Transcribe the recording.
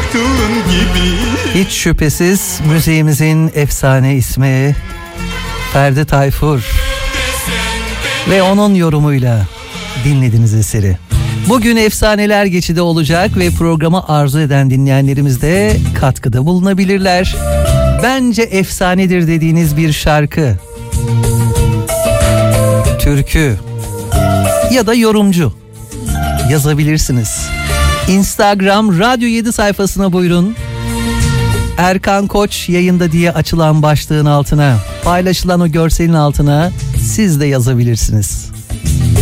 baktığın gibi. Hiç şüphesiz müziğimizin efsane ismi Ferdi Tayfur ve onun yorumuyla dinlediniz eseri. Bugün efsaneler geçidi olacak ve programı arzu eden dinleyenlerimiz de katkıda bulunabilirler. Bence efsanedir dediğiniz bir şarkı, türkü ya da yorumcu yazabilirsiniz. Instagram Radyo 7 sayfasına buyurun. Erkan Koç yayında diye açılan başlığın altına, paylaşılan o görselin altına siz de yazabilirsiniz.